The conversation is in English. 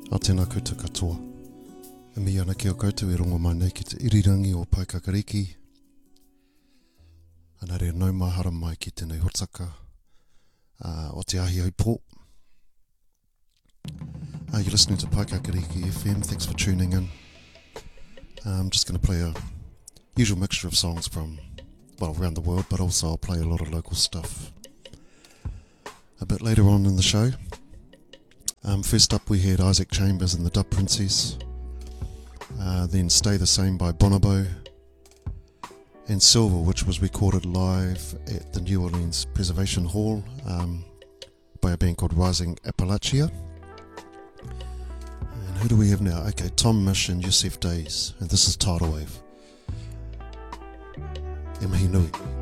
A tēnā koutou katoa. E mi ana ki o koutou I rongo mai nei ki te irirangi o Paikakariki. Ana rea naumahara mai ki tēnei hotaka o te ahi au pō. You're listening to Paikakariki FM. Thanks for tuning in. I'm just going to play a usual mixture of songs from, well, around the world, but also I'll play a lot of local stuff a bit later on in the show. First up we had Isaac Chambers and the Dub Princess, then Stay the Same by Bonobo, and Silver, which was recorded live at the New Orleans Preservation Hall by a band called Rising Appalachia. And who do we have now? Okay, Tom Misch and Yusef Days, and this is Tidal Wave. E mihi nui.